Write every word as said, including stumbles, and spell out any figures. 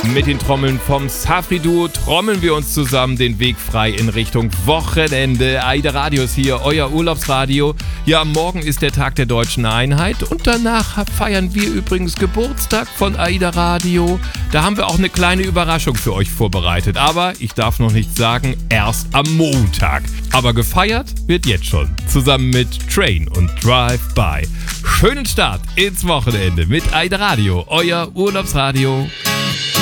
Mit den Trommeln vom Safri-Duo trommeln wir uns zusammen den Weg frei in Richtung Wochenende. AIDA Radio ist hier, euer Urlaubsradio. Ja, morgen ist der Tag der Deutschen Einheit und danach feiern wir übrigens Geburtstag von AIDA Radio. Da haben wir auch eine kleine Überraschung für euch vorbereitet. Aber ich darf noch nichts sagen, erst am Montag. Aber gefeiert wird jetzt schon, zusammen mit Train und Drive-By. Schönen Start ins Wochenende mit AIDA Radio, euer Urlaubsradio.